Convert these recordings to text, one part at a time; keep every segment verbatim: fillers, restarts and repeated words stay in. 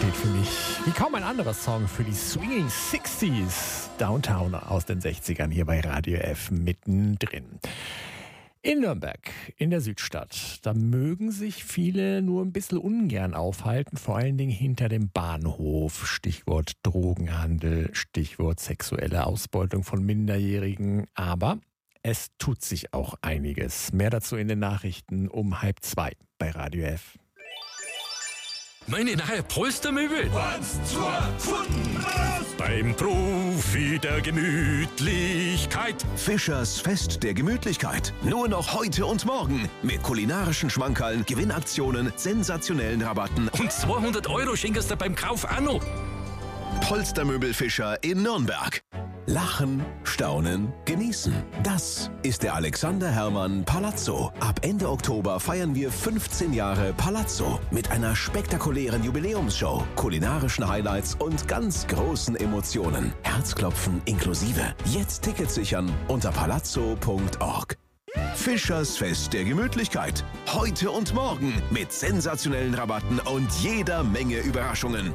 steht für mich wie kaum ein anderer Song für die Swinging sechziger. Downtown aus den sechzigern hier bei Radio F mittendrin. In Nürnberg, in der Südstadt, da mögen sich viele nur ein bisschen ungern aufhalten, vor allen Dingen hinter dem Bahnhof. Stichwort Drogenhandel, Stichwort sexuelle Ausbeutung von Minderjährigen. Aber es tut sich auch einiges. Mehr dazu in den Nachrichten um halb zwei bei Radio F. Meine neue Polstermöbel. Was zur Pfunden raus! Beim Profi der Gemütlichkeit. Fischers Fest der Gemütlichkeit. Nur noch heute und morgen. Mit kulinarischen Schmankerln, Gewinnaktionen, sensationellen Rabatten. Und zweihundert Euro schenkst du beim Kauf auch noch. Polstermöbel Fischer in Nürnberg. Lachen, staunen, genießen. Das ist der Alexander Herrmann Palazzo. Ab Ende Oktober feiern wir fünfzehn Jahre Palazzo mit einer spektakulären Jubiläumsshow, kulinarischen Highlights und ganz großen Emotionen. Herzklopfen inklusive. Jetzt Tickets sichern unter palazzo punkt org. Fischers Fest der Gemütlichkeit. Heute und morgen mit sensationellen Rabatten und jeder Menge Überraschungen.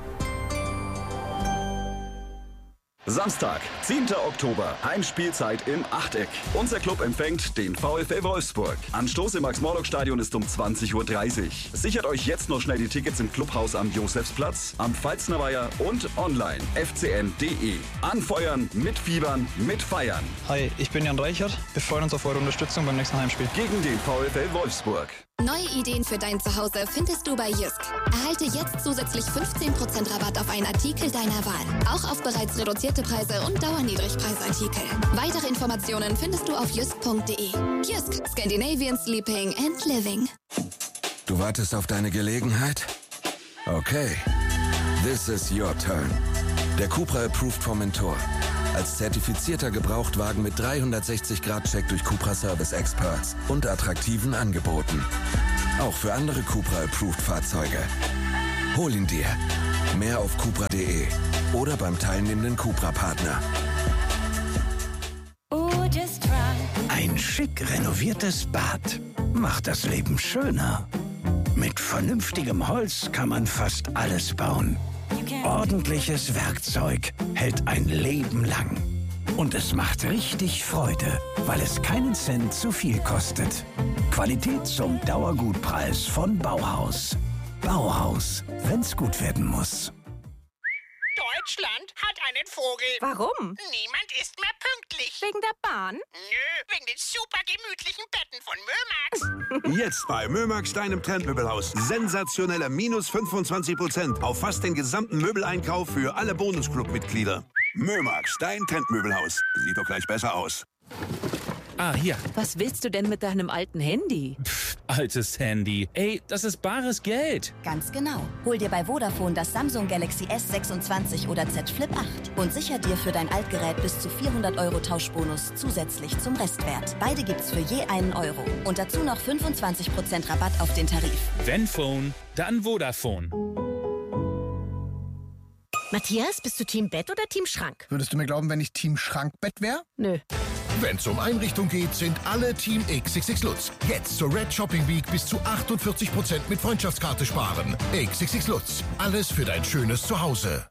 Samstag, zehnter Oktober, Heimspielzeit im Achteck. Unser Club empfängt den VfL Wolfsburg. Anstoß im Max-Morlock-Stadion ist um zwanzig Uhr dreißig. Sichert euch jetzt noch schnell die Tickets im Clubhaus am Josefsplatz, am Pfalznerweiher und online f c n punkt d e. Anfeuern, mitfiebern, mitfeiern. Hi, ich bin Jan Reichert. Wir freuen uns auf eure Unterstützung beim nächsten Heimspiel. Gegen den VfL Wolfsburg. Neue Ideen für dein Zuhause findest du bei Jysk. Erhalte jetzt zusätzlich fünfzehn Prozent Rabatt auf einen Artikel deiner Wahl. Auch auf bereits reduzierte Preise und Dauerniedrigpreisartikel. Weitere Informationen findest du auf jysk punkt d e. Jysk, Scandinavian Sleeping and Living. Du wartest auf deine Gelegenheit? Okay. This is your turn. Der Cupra Approved Formentor. Als zertifizierter Gebrauchtwagen mit dreihundertsechzig Grad Check durch Cupra Service Experts und attraktiven Angeboten. Auch für andere Cupra Approved Fahrzeuge. Hol ihn dir. Mehr auf cupra punkt d e oder beim teilnehmenden Cupra-Partner. Ein schick renoviertes Bad macht das Leben schöner. Mit vernünftigem Holz kann man fast alles bauen. Ordentliches Werkzeug hält ein Leben lang. Und es macht richtig Freude, weil es keinen Cent zu viel kostet. Qualität zum Dauergutpreis von Bauhaus. Bauhaus, wenn's gut werden muss. Deutschland hat einen Vogel. Warum? Niemand ist mehr pünktlich. Wegen der Bahn? Nö, wegen den super gemütlichen Betten von Mömax. Jetzt bei Mömax, deinem Trendmöbelhaus. Sensationelle minus fünfundzwanzig Prozent auf fast den gesamten Möbeleinkauf für alle Bonusclub-Mitglieder. Mömax, dein Trendmöbelhaus. Sieht doch gleich besser aus. Ah, hier. Was willst du denn mit deinem alten Handy? Pff, altes Handy. Ey, das ist bares Geld. Ganz genau. Hol dir bei Vodafone das Samsung Galaxy S sechsundzwanzig oder Z Flip acht und sicher dir für dein Altgerät bis zu vierhundert Euro Tauschbonus zusätzlich zum Restwert. Beide gibt's für je einen Euro. Und dazu noch fünfundzwanzig Prozent Rabatt auf den Tarif. Wenn Phone, dann Vodafone. Matthias, bist du Team Bett oder Team Schrank? Würdest du mir glauben, wenn ich Team Schrankbett wäre? Nö. Wenn es um Einrichtung geht, sind alle Team X X X Lutz. Jetzt zur Red Shopping Week bis zu achtundvierzig Prozent mit Freundschaftskarte sparen. X X X Lutz. Alles für dein schönes Zuhause.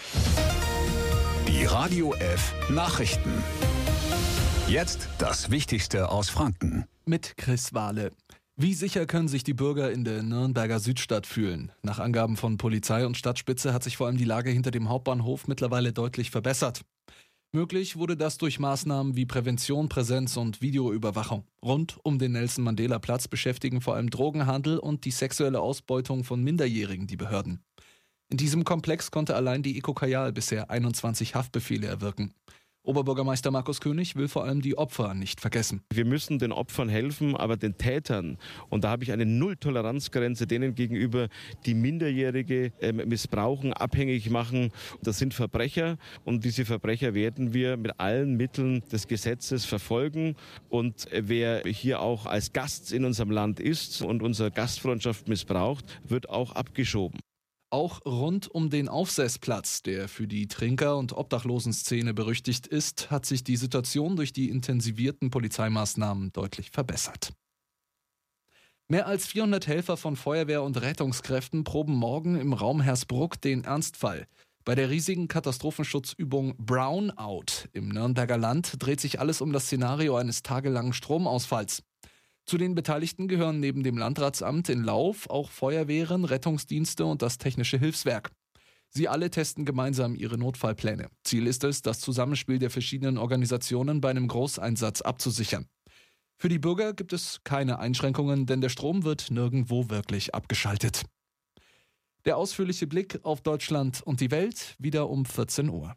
Die Radio F Nachrichten. Jetzt das Wichtigste aus Franken. Mit Chris Wahle. Wie sicher können sich die Bürger in der Nürnberger Südstadt fühlen? Nach Angaben von Polizei und Stadtspitze hat sich vor allem die Lage hinter dem Hauptbahnhof mittlerweile deutlich verbessert. Möglich wurde das durch Maßnahmen wie Prävention, Präsenz und Videoüberwachung. Rund um den Nelson-Mandela-Platz beschäftigen vor allem Drogenhandel und die sexuelle Ausbeutung von Minderjährigen die Behörden. In diesem Komplex konnte allein die Eko Kajal bisher einundzwanzig Haftbefehle erwirken. Oberbürgermeister Markus König will vor allem die Opfer nicht vergessen. Wir müssen den Opfern helfen, aber den Tätern, und da habe ich eine Null-Toleranz-Grenze denen gegenüber, die Minderjährige äh, missbrauchen, abhängig machen. Das sind Verbrecher und diese Verbrecher werden wir mit allen Mitteln des Gesetzes verfolgen. Und wer hier auch als Gast in unserem Land ist und unsere Gastfreundschaft missbraucht, wird auch abgeschoben. Auch rund um den Aufseßplatz, der für die Trinker- und Obdachlosenszene berüchtigt ist, hat sich die Situation durch die intensivierten Polizeimaßnahmen deutlich verbessert. Mehr als vierhundert Helfer von Feuerwehr und Rettungskräften proben morgen im Raum Hersbruck den Ernstfall. Bei der riesigen Katastrophenschutzübung Brownout im Nürnberger Land dreht sich alles um das Szenario eines tagelangen Stromausfalls. Zu den Beteiligten gehören neben dem Landratsamt in Lauf auch Feuerwehren, Rettungsdienste und das Technische Hilfswerk. Sie alle testen gemeinsam ihre Notfallpläne. Ziel ist es, das Zusammenspiel der verschiedenen Organisationen bei einem Großeinsatz abzusichern. Für die Bürger gibt es keine Einschränkungen, denn der Strom wird nirgendwo wirklich abgeschaltet. Der ausführliche Blick auf Deutschland und die Welt wieder um vierzehn Uhr.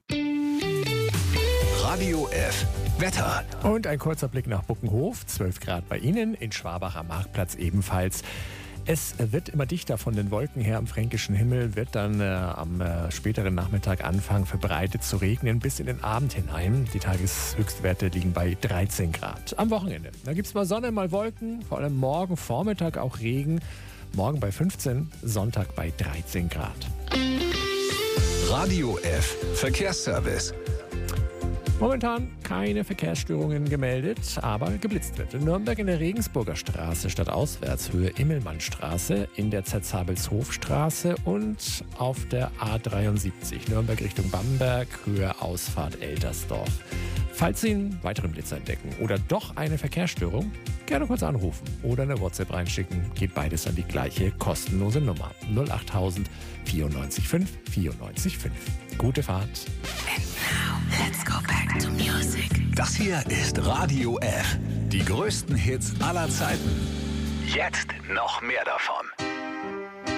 Radio F. Wetter. Und ein kurzer Blick nach Buckenhof. zwölf Grad bei Ihnen, in Schwabach am Marktplatz ebenfalls. Es wird immer dichter von den Wolken her am fränkischen Himmel, wird dann äh, am äh, späteren Nachmittag anfangen, verbreitet zu regnen bis in den Abend hinein. Die Tageshöchstwerte liegen bei dreizehn Grad. Am Wochenende, da gibt es mal Sonne, mal Wolken, vor allem morgen Vormittag auch Regen. Morgen bei fünfzehn, Sonntag bei dreizehn Grad. Radio F. Verkehrsservice. Momentan keine Verkehrsstörungen gemeldet, aber geblitzt wird. In Nürnberg in der Regensburger Straße stadtauswärts Höhe Immelmannstraße, in der Zerzabelshofstraße und auf der A dreiundsiebzig Nürnberg Richtung Bamberg Höhe Ausfahrt Eltersdorf. Falls Sie einen weiteren Blitz entdecken oder doch eine Verkehrsstörung, gerne kurz anrufen oder eine WhatsApp reinschicken. Geht beides an die gleiche kostenlose Nummer null achttausend vierundneunzig fünf vierundneunzig fünf. Gute Fahrt. And now, let's go back to music. Das hier ist Radio F. Die größten Hits aller Zeiten. Jetzt noch mehr davon.